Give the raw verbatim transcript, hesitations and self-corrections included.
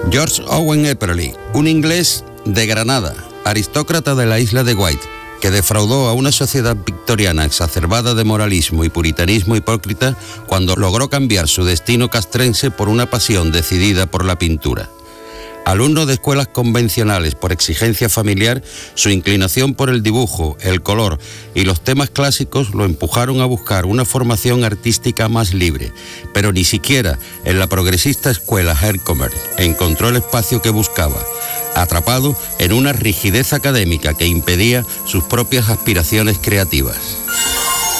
George Owen Epperly, un inglés de Granada, aristócrata de la isla de Wight, que defraudó a una sociedad victoriana exacerbada de moralismo y puritanismo hipócrita cuando logró cambiar su destino castrense por una pasión decidida por la pintura. Alumno de escuelas convencionales por exigencia familiar, su inclinación por el dibujo, el color y los temas clásicos lo empujaron a buscar una formación artística más libre, pero ni siquiera en la progresista escuela Herkomer encontró el espacio que buscaba, atrapado en una rigidez académica que impedía sus propias aspiraciones creativas.